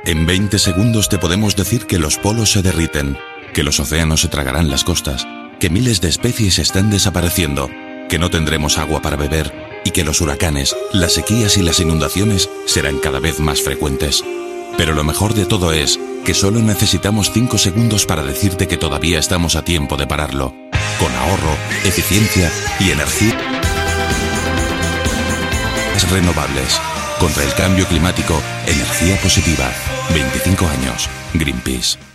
En 20 segundos te podemos decir que los polos se derriten, que los océanos se tragarán las costas, que miles de especies están desapareciendo, que no tendremos agua para beber y que los huracanes, las sequías y las inundaciones serán cada vez más frecuentes. Pero lo mejor de todo es que solo necesitamos 5 segundos para decirte que todavía estamos a tiempo de pararlo. Con ahorro, eficiencia y energías renovables. Contra el cambio climático, energía positiva. 25 años. Greenpeace.